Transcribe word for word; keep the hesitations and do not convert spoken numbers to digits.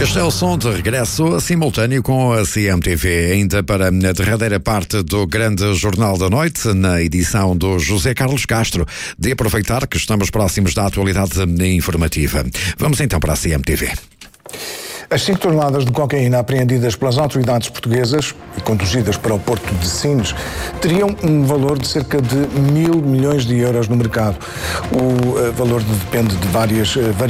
Este é o som de regresso simultâneo com a C M T V, ainda para a derradeira parte do grande Jornal da Noite, na edição do José Carlos Castro. De aproveitar que estamos próximos da atualidade informativa. Vamos então para a C M T V. As cinco toneladas de cocaína apreendidas pelas autoridades portuguesas e conduzidas para o porto de Sines teriam um valor de cerca de mil milhões de euros no mercado. O uh, valor depende de várias uh, variáveis.